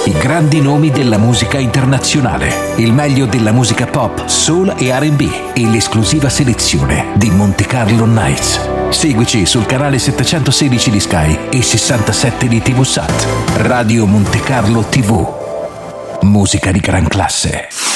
I grandi nomi della musica internazionale, il meglio della musica pop, soul e R&B e l'esclusiva selezione di Monte Carlo Nights. Seguici sul canale 716 di Sky e 67 di TV Sat. Radio Monte Carlo TV. Musica di gran classe.